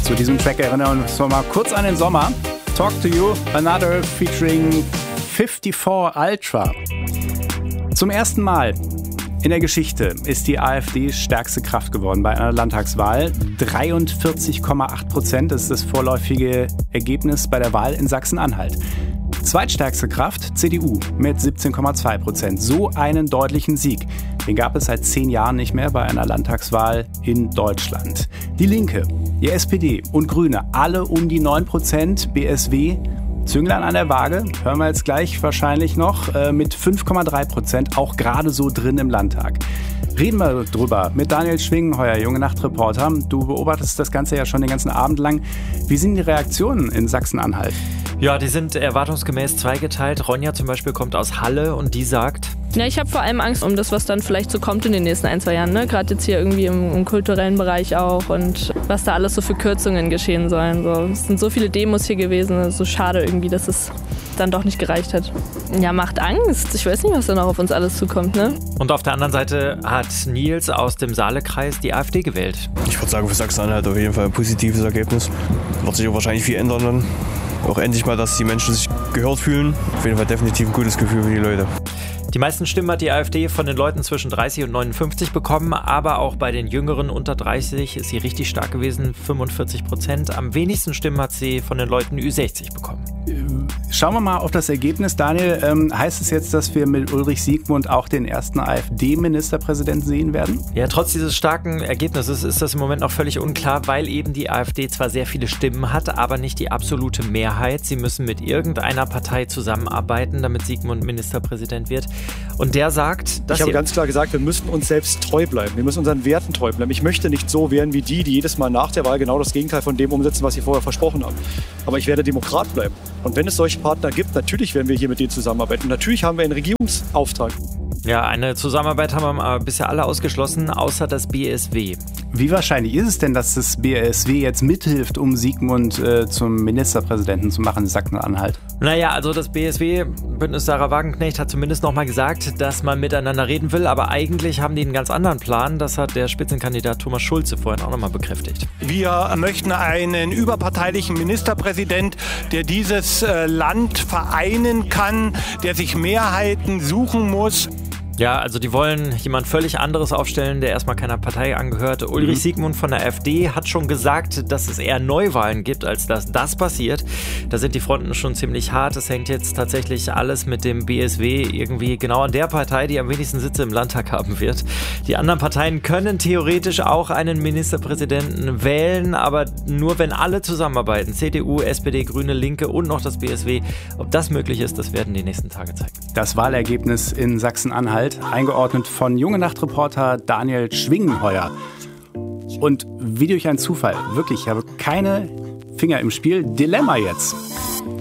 Zu diesem Track erinnern wir uns mal kurz an den Sommer. Talk to You, Another featuring 54 Ultra. Zum ersten Mal in der Geschichte ist die AfD stärkste Kraft geworden bei einer Landtagswahl. 43,8% ist das vorläufige Ergebnis bei der Wahl in Sachsen-Anhalt. Zweitstärkste Kraft, CDU, mit 17,2%. So einen deutlichen Sieg. Den gab es seit 10 Jahren nicht mehr bei einer Landtagswahl in Deutschland. Die Linke, die SPD und Grüne, alle um die 9%. BSW, Zünglein an der Waage, hören wir jetzt gleich wahrscheinlich noch, mit 5,3%, auch gerade so drin im Landtag. Reden wir drüber mit Daniel Schwingenheuer, Junge Nacht-Reporter. Du beobachtest das Ganze ja schon den ganzen Abend lang. Wie sind die Reaktionen in Sachsen-Anhalt? Ja, die sind erwartungsgemäß zweigeteilt. Ronja zum Beispiel kommt aus Halle und die sagt... Ja, ich habe vor allem Angst um das, was dann vielleicht so kommt in den nächsten 1-2 Jahren. Ne? Gerade jetzt hier irgendwie im kulturellen Bereich auch und was da alles so für Kürzungen geschehen sollen. So, es sind so viele Demos hier gewesen. Es ist so schade irgendwie, dass es dann doch nicht gereicht hat. Ja, macht Angst. Ich weiß nicht, was da noch auf uns alles zukommt. Ne? Und auf der anderen Seite hat Nils aus dem Saalekreis die AfD gewählt. Ich würde sagen, für Sachsen-Anhalt auf jeden Fall ein positives Ergebnis. Wird sich auch wahrscheinlich viel ändern dann. Auch endlich mal, dass die Menschen sich gehört fühlen. Auf jeden Fall definitiv ein gutes Gefühl für die Leute. Die meisten Stimmen hat die AfD von den Leuten zwischen 30 und 59 bekommen, aber auch bei den Jüngeren unter 30 ist sie richtig stark gewesen, 45%. Am wenigsten Stimmen hat sie von den Leuten Ü60 bekommen. Schauen wir mal auf das Ergebnis. Daniel, heißt es jetzt, dass wir mit Ulrich Siegmund auch den ersten AfD-Ministerpräsidenten sehen werden? Ja, trotz dieses starken Ergebnisses ist das im Moment noch völlig unklar, weil eben die AfD zwar sehr viele Stimmen hat, aber nicht die absolute Mehrheit. Sie müssen mit irgendeiner Partei zusammenarbeiten, damit Siegmund Ministerpräsident wird. Und der sagt, dass ich habe ganz klar gesagt, wir müssen uns selbst treu bleiben. Wir müssen unseren Werten treu bleiben. Ich möchte nicht so werden wie die jedes Mal nach der Wahl genau das Gegenteil von dem umsetzen, was sie vorher versprochen haben. Aber ich werde Demokrat bleiben. Und wenn es solche Partner gibt, natürlich werden wir hier mit denen zusammenarbeiten. Und natürlich haben wir einen Regierungsauftrag. Ja, eine Zusammenarbeit haben wir bisher alle ausgeschlossen, außer das BSW. Wie wahrscheinlich ist es denn, dass das BSW jetzt mithilft, um Siegmund zum Ministerpräsidenten zu machen in Sachsen-Anhalt? Naja, also das BSW, Bündnis Sarah Wagenknecht, hat zumindest nochmal gesagt, dass man miteinander reden will, aber eigentlich haben die einen ganz anderen Plan. Das hat der Spitzenkandidat Thomas Schulze vorhin auch nochmal bekräftigt. Wir möchten einen überparteilichen Ministerpräsident, der dieses Land vereinen kann, der sich Mehrheiten suchen muss. Ja, also die wollen jemand völlig anderes aufstellen, der erstmal keiner Partei angehört. Ulrich Siegmund von der AfD hat schon gesagt, dass es eher Neuwahlen gibt, als dass das passiert. Da sind die Fronten schon ziemlich hart. Es hängt jetzt tatsächlich alles mit dem BSW irgendwie genau an der Partei, die am wenigsten Sitze im Landtag haben wird. Die anderen Parteien können theoretisch auch einen Ministerpräsidenten wählen, aber nur wenn alle zusammenarbeiten. CDU, SPD, Grüne, Linke und noch das BSW. Ob das möglich ist, das werden die nächsten Tage zeigen. Das Wahlergebnis in Sachsen-Anhalt, eingeordnet von Junge Nacht-Reporter Daniel Schwingenheuer. Und wie durch einen Zufall, wirklich, ich habe keine Finger im Spiel, Dilemma jetzt.